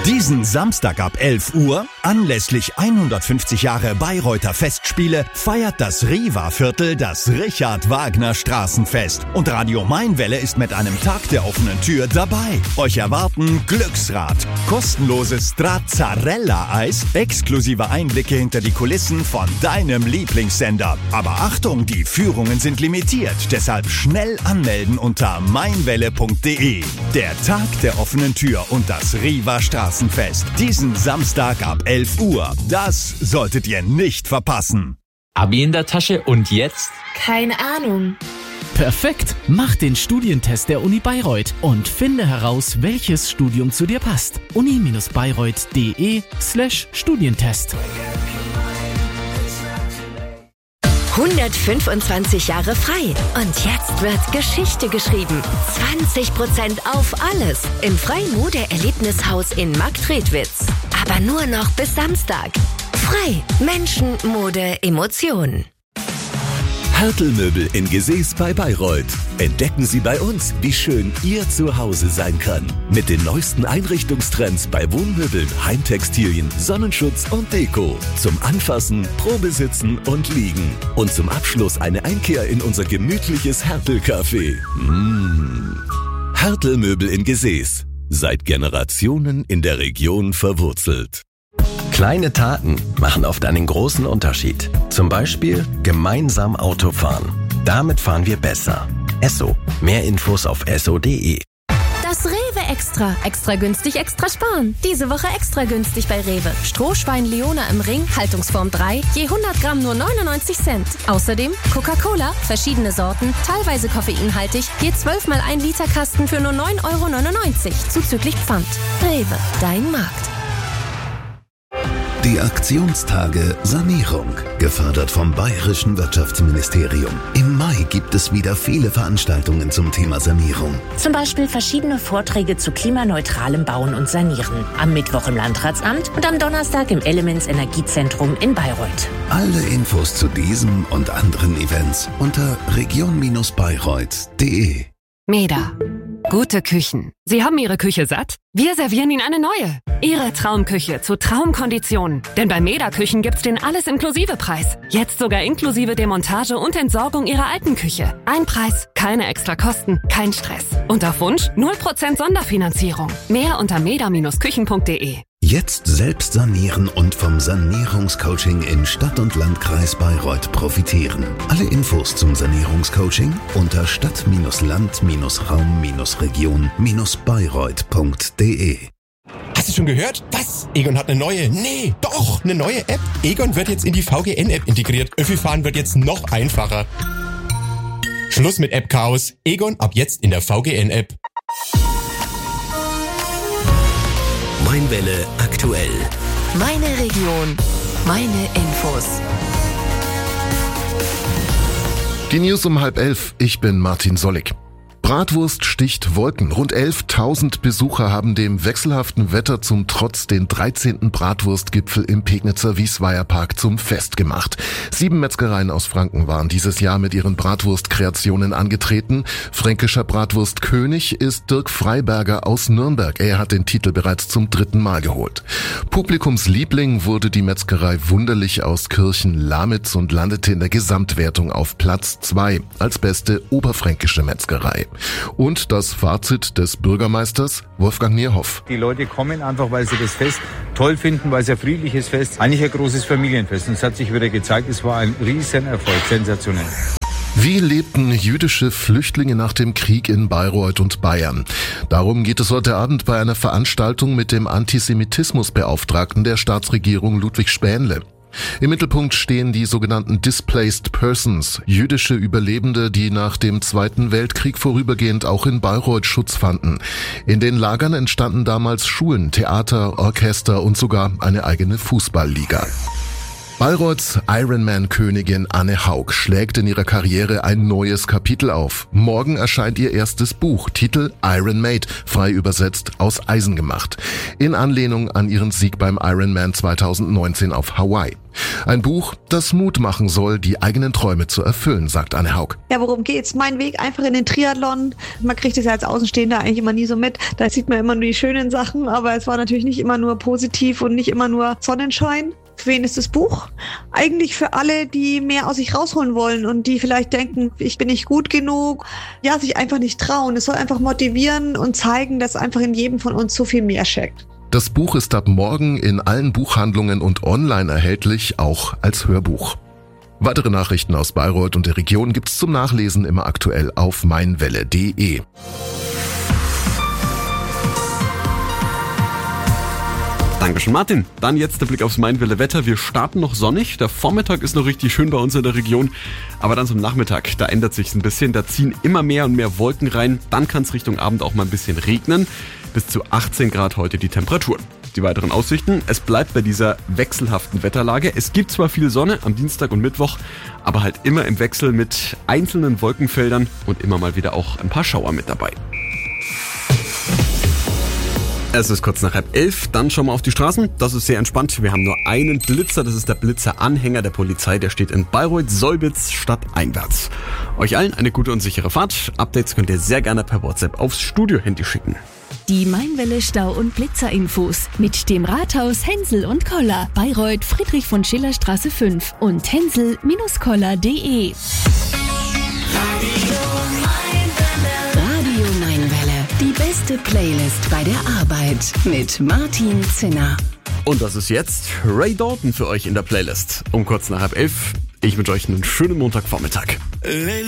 Diesen Samstag ab 11 Uhr, anlässlich 150 Jahre Bayreuther Festspiele, feiert das Riva-Viertel das Richard Wagner Straßenfest. Und Radio Mainwelle ist mit einem Tag der offenen Tür dabei. Euch erwarten Glücksrad, kostenloses Stracciatella-Eis, exklusive Einblicke hinter die Kulissen von deinem Lieblingssender. Aber Achtung, die Führungen sind limitiert, deshalb schnell anmelden unter mainwelle.de. Der Tag der offenen Tür und das Riva Straßenfest. Diesen Samstag ab 11 Uhr. Das solltet ihr nicht verpassen. Abi in der Tasche und jetzt? Keine Ahnung. Perfekt! Mach den Studientest der Uni Bayreuth und finde heraus, welches Studium zu dir passt. uni-bayreuth.de/Studientest. 125 Jahre frei. Und jetzt wird Geschichte geschrieben. 20% auf alles im Freien Mode-Erlebnishaus in Marktredwitz. Aber nur noch bis Samstag. Frei. Menschen, Mode, Emotionen. Hertel-Möbel in Gesäß bei Bayreuth. Entdecken Sie bei uns, wie schön Ihr Zuhause sein kann. Mit den neuesten Einrichtungstrends bei Wohnmöbeln, Heimtextilien, Sonnenschutz und Deko. Zum Anfassen, Probesitzen und Liegen. Und zum Abschluss eine Einkehr in unser gemütliches Hertel-Café. Hertel-Möbel in Gesäß. Seit Generationen in der Region verwurzelt. Kleine Taten machen oft einen großen Unterschied. Zum Beispiel gemeinsam Auto fahren. Damit fahren wir besser. Esso. Mehr Infos auf esso.de. Das Rewe Extra. Extra günstig, extra sparen. Diese Woche extra günstig bei Rewe. Strohschwein Leona im Ring, Haltungsform 3, je 100 Gramm nur 99 Cent. Außerdem Coca-Cola, verschiedene Sorten, teilweise koffeinhaltig, je 12 mal 1 Liter Kasten für nur 9,99 €, zuzüglich Pfand. Rewe, dein Markt. Die Aktionstage Sanierung, gefördert vom Bayerischen Wirtschaftsministerium. Im Mai gibt es wieder viele Veranstaltungen zum Thema Sanierung. Zum Beispiel verschiedene Vorträge zu klimaneutralem Bauen und Sanieren. Am Mittwoch im Landratsamt und am Donnerstag im Elements Energiezentrum in Bayreuth. Alle Infos zu diesem und anderen Events unter region-bayreuth.de. Meda. Gute Küchen. Sie haben Ihre Küche satt? Wir servieren Ihnen eine neue. Ihre Traumküche zu Traumkonditionen. Denn bei Meda Küchen gibt's den Alles-Inklusive-Preis. Jetzt sogar inklusive Demontage und Entsorgung Ihrer alten Küche. Ein Preis, keine extra Kosten, kein Stress. Und auf Wunsch 0% Sonderfinanzierung. Mehr unter meda-küchen.de. Jetzt selbst sanieren und vom Sanierungscoaching in Stadt- und Landkreis Bayreuth profitieren. Alle Infos zum Sanierungscoaching unter Stadt-Land-Raum-Region-Bayreuth.de. Hast du schon gehört? Was? Egon hat eine neue? Nee, doch, eine neue App. Egon wird jetzt in die VGN-App integriert. Öffi-Fahren wird jetzt noch einfacher. Schluss mit App-Chaos. Egon ab jetzt in der VGN-App. Mainwelle aktuell. Meine Region, meine Infos. Die News um 10:30. Ich bin Martin Sollig. Bratwurst sticht Wolken. Rund 11.000 Besucher haben dem wechselhaften Wetter zum Trotz den 13. Bratwurstgipfel im Pegnitzer Wiesweierpark zum Fest gemacht. 7 Metzgereien aus Franken waren dieses Jahr mit ihren Bratwurstkreationen angetreten. Fränkischer Bratwurstkönig ist Dirk Freiberger aus Nürnberg. Er hat den Titel bereits zum 3. Mal geholt. Publikumsliebling wurde die Metzgerei Wunderlich aus Kirchen-Lamitz und landete in der Gesamtwertung auf Platz 2 als beste oberfränkische Metzgerei. Und das Fazit des Bürgermeisters Wolfgang Nierhoff. Die Leute kommen einfach, weil sie das Fest toll finden, weil es ein friedliches Fest, eigentlich ein großes Familienfest. Und es hat sich wieder gezeigt, es war ein Riesenerfolg, sensationell. Wie lebten jüdische Flüchtlinge nach dem Krieg in Bayreuth und Bayern? Darum geht es heute Abend bei einer Veranstaltung mit dem Antisemitismusbeauftragten der Staatsregierung Ludwig Spähnle. Im Mittelpunkt stehen die sogenannten Displaced Persons, jüdische Überlebende, die nach dem Zweiten Weltkrieg vorübergehend auch in Bayreuth Schutz fanden. In den Lagern entstanden damals Schulen, Theater, Orchester und sogar eine eigene Fußballliga. Bayreuths Ironman-Königin Anne Haug schlägt in ihrer Karriere ein neues Kapitel auf. Morgen erscheint ihr erstes Buch, Titel Iron Made, frei übersetzt aus Eisen gemacht. In Anlehnung an ihren Sieg beim Ironman 2019 auf Hawaii. Ein Buch, das Mut machen soll, die eigenen Träume zu erfüllen, sagt Anne Haug. Ja, worum geht's? Mein Weg einfach in den Triathlon. Man kriegt es ja als Außenstehender eigentlich immer nie so mit. Da sieht man immer nur die schönen Sachen, aber es war natürlich nicht immer nur positiv und nicht immer nur Sonnenschein. Für wen ist das Buch? Eigentlich für alle, die mehr aus sich rausholen wollen und die vielleicht denken, ich bin nicht gut genug. Ja, sich einfach nicht trauen. Es soll einfach motivieren und zeigen, dass einfach in jedem von uns so viel mehr steckt. Das Buch ist ab morgen in allen Buchhandlungen und online erhältlich, auch als Hörbuch. Weitere Nachrichten aus Bayreuth und der Region gibt's zum Nachlesen immer aktuell auf meinwelle.de. Dankeschön, Martin. Dann jetzt der Blick aufs Meinwelle-Wetter. Wir starten noch sonnig. Der Vormittag ist noch richtig schön bei uns in der Region. Aber dann zum Nachmittag, da ändert sich's ein bisschen. Da ziehen immer mehr und mehr Wolken rein. Dann kann es Richtung Abend auch mal ein bisschen regnen. Bis zu 18 Grad heute die Temperaturen. Die weiteren Aussichten: Es bleibt bei dieser wechselhaften Wetterlage. Es gibt zwar viel Sonne am Dienstag und Mittwoch, aber halt immer im Wechsel mit einzelnen Wolkenfeldern und immer mal wieder auch ein paar Schauer mit dabei. Es ist kurz nach 10:30, dann schauen wir auf die Straßen. Das ist sehr entspannt. Wir haben nur einen Blitzer, das ist der Blitzeranhänger der Polizei. Der steht in Bayreuth-Solbitz stadteinwärts. Euch allen eine gute und sichere Fahrt. Updates könnt ihr sehr gerne per WhatsApp aufs Studio-Handy schicken. Die Meinwelle Stau- und Blitzer-Infos mit dem Rathaus Hensel und Koller. Bayreuth Friedrich-von-Schiller-Straße 5 und hensel-koller.de. Radio Meinwelle. Die beste Playlist bei der Arbeit mit Martin Zinner. Und das ist jetzt Ray Dalton für euch in der Playlist. Um kurz nach 10:30. Ich wünsche euch einen schönen Montagvormittag.